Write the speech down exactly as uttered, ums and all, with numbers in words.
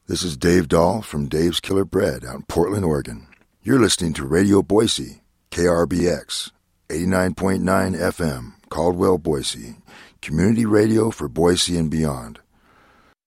This is Dave Dahl from Dave's Killer Bread out in Portland, Oregon. You're listening to Radio Boise, K R B X, eighty-nine point nine F M, Caldwell, Boise, community radio for Boise and beyond.